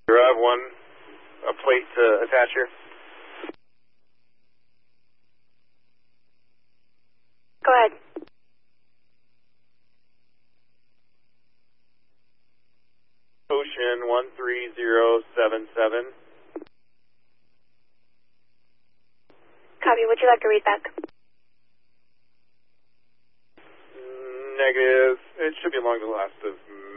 I have a plate to attach here. Go ahead. Ocean 13077. Copy. Would you like to read back? Negative. It should be along the last of